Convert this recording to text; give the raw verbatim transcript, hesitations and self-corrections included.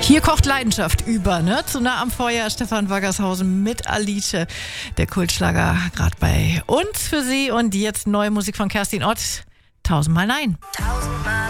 Hier kocht Leidenschaft über, ne? Zu nah am Feuer, Stefan Waggershausen mit Alice. Der Kultschlager gerade bei uns für Sie. Und jetzt neue Musik von Kerstin Ott. Tausendmal Nein. Tausendmal